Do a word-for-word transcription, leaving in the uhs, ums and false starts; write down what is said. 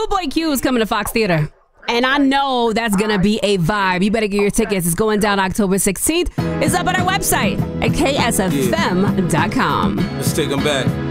Schoolboy Q is coming to Fox Theater. And I know that's going to be a vibe. You better get your tickets. It's going down October sixteenth. It's up on our website at K S F M dot com. Let's take them back.